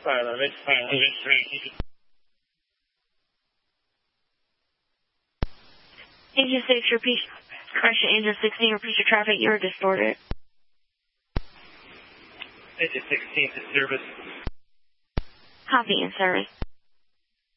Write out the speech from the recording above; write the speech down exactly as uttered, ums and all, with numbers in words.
Fire limit. Fire limit. Engine six, repeat. Correction, engine sixteen, repeat your traffic. You're distorted. Engine sixteen to service. Copy in service.